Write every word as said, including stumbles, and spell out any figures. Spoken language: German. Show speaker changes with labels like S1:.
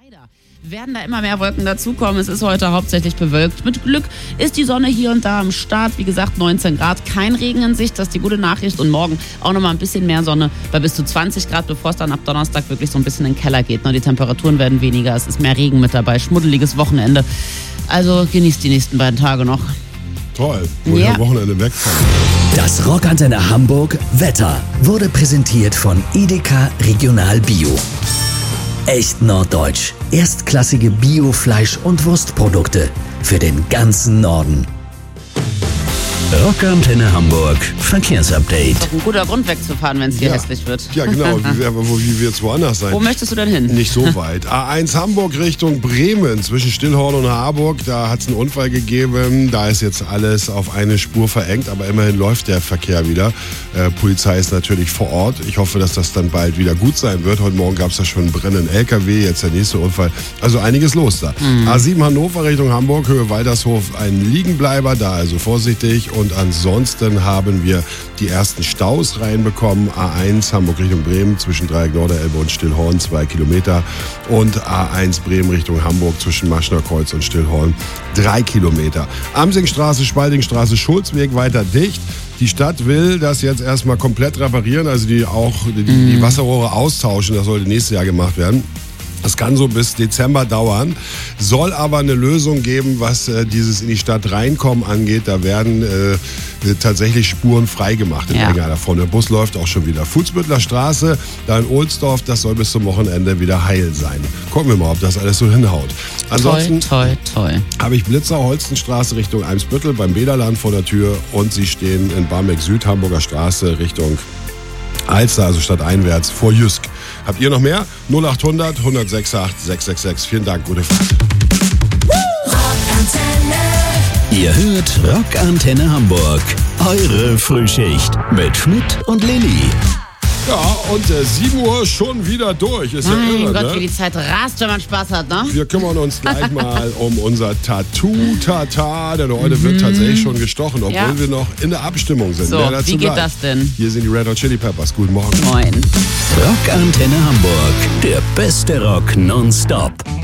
S1: Leider werden da immer mehr Wolken dazukommen. Es ist heute hauptsächlich bewölkt. Mit Glück ist die Sonne hier und da am Start. Wie gesagt, neunzehn Grad, kein Regen in Sicht. Das ist die gute Nachricht. Und morgen auch nochmal ein bisschen mehr Sonne bei bis zu zwanzig Grad, bevor es dann ab Donnerstag wirklich so ein bisschen in den Keller geht. Die Temperaturen werden weniger, es ist mehr Regen mit dabei. Schmuddeliges Wochenende. Also genießt die nächsten beiden Tage noch.
S2: Toll, wo
S1: Ja.
S2: ich am Wochenende wegfahren.
S3: Das Rockantenne Hamburg Wetter wurde präsentiert von Edeka Regional Bio. Echt norddeutsch. Erstklassige Bio-Fleisch- und Wurstprodukte für den ganzen Norden. Rockantenne Hamburg Verkehrsupdate.
S1: Doch ein guter Grund wegzufahren, wenn es hier
S2: Ja.
S1: hässlich wird.
S2: Ja, genau, wie, wir- wo, wie wir jetzt woanders sein.
S1: Wo möchtest du denn hin?
S2: Nicht so weit. A eins Hamburg Richtung Bremen, zwischen Stillhorn und Harburg. Da hat es einen Unfall gegeben. Da ist jetzt alles auf eine Spur verengt, aber immerhin läuft der Verkehr wieder. Äh, Polizei ist natürlich vor Ort. Ich hoffe, dass das dann bald wieder gut sein wird. Heute Morgen gab es da schon einen brennenden L K W, jetzt der nächste Unfall. Also einiges los da.
S1: Mhm.
S2: A sieben Hannover Richtung Hamburg, Höhe Waltershof, ein Liegenbleiber, da also vorsichtig. Und ansonsten haben wir die ersten Staus reinbekommen. A eins Hamburg Richtung Bremen, zwischen Dreieck Norderelbe und Stillhorn, zwei Kilometer. Und A eins Bremen Richtung Hamburg, zwischen Maschnerkreuz und Stillhorn, drei Kilometer. Amsingstraße, Spaldingstraße, Schulzweg weiter dicht. Die Stadt will das jetzt erstmal komplett reparieren, also die auch die, die Wasserrohre austauschen. Das sollte nächstes Jahr gemacht werden. Das kann so bis Dezember dauern, soll aber eine Lösung geben, was äh, dieses in die Stadt reinkommen angeht. Da werden äh, tatsächlich Spuren freigemacht in
S1: Ja.
S2: Enger davon. Der Bus läuft auch schon wieder. Fuhlsbüttler Straße, da in Ohlsdorf, das soll bis zum Wochenende wieder heil sein. Gucken wir mal, ob das alles so hinhaut. Ansonsten
S1: Toi, toi, toi.
S2: habe ich Blitzer, Holstenstraße Richtung Eimsbüttel beim Bäderland vor der Tür und sie stehen in Barmbek Süd, Hamburger Straße Richtung Alster, also stadteinwärts vor Jüsk. Habt ihr noch mehr? null acht hundert, hundertsechsundachtzig, sechshundertsechsundsechzig. Vielen Dank, gute Fahrt.
S3: Ihr hört Rockantenne Hamburg. Eure Frühschicht mit Schmidt und Lilly.
S2: Ja, und äh, sieben Uhr schon wieder durch. Ist ja
S1: Mein
S2: irre,
S1: Gott,
S2: ne?
S1: wie die Zeit rast, wenn man Spaß hat, ne?
S2: Wir kümmern uns gleich mal um unser Tattoo-Tata, denn heute wird tatsächlich schon gestochen, obwohl
S1: Ja.
S2: wir noch in der Abstimmung sind.
S1: So,
S2: Mehr dazu
S1: wie geht
S2: gleich.
S1: das denn?
S2: Hier sind die Red Hot Chili Peppers. Guten Morgen.
S1: Moin.
S3: Rockantenne Hamburg. Der beste Rock nonstop.